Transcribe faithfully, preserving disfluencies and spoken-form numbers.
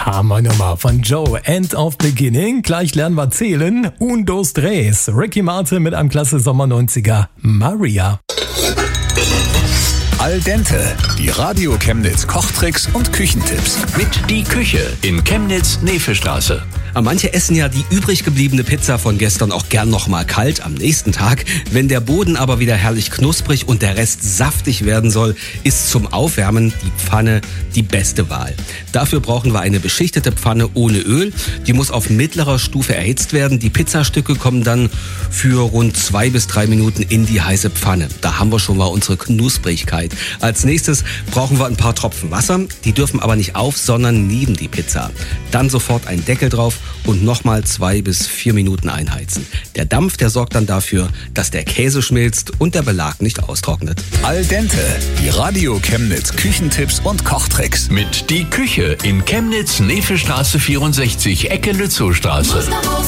Hammernummer von Joe, End of Beginning. Gleich lernen wir zählen. Un, dos, tres. Ricky Martin mit einem klasse Sommer neunziger. Maria. Al dente, die Radio Chemnitz Kochtricks und Küchentipps. Mit Die Küche in Chemnitz-Nevestraße. Manche essen ja die übrig gebliebene Pizza von gestern auch gern noch mal kalt am nächsten Tag. Wenn der Boden aber wieder herrlich knusprig und der Rest saftig werden soll, ist zum Aufwärmen die Pfanne die beste Wahl. Dafür brauchen wir eine beschichtete Pfanne ohne Öl. Die muss auf mittlerer Stufe erhitzt werden. Die Pizzastücke kommen dann für rund zwei bis drei Minuten in die heiße Pfanne. Da haben wir schon mal unsere Knusprigkeit. Als nächstes brauchen wir ein paar Tropfen Wasser. Die dürfen aber nicht auf, sondern neben die Pizza. Dann sofort einen Deckel drauf und nochmal zwei bis vier Minuten einheizen. Der Dampf, der sorgt dann dafür, dass der Käse schmilzt und der Belag nicht austrocknet. Al dente, die Radio Chemnitz Küchentipps und Kochtricks. Mit Die Küche in Chemnitz-Nevestraße vierundsechzig, Ecke Lützowstraße.